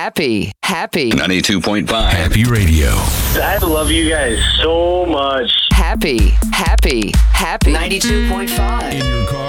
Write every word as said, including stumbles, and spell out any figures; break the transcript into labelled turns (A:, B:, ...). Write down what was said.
A: Happy, happy,
B: ninety-two point five.
C: Happy Radio.
D: I love you guys so much.
A: happy, happy, happy.
E: ninety-two point five.
C: In your car.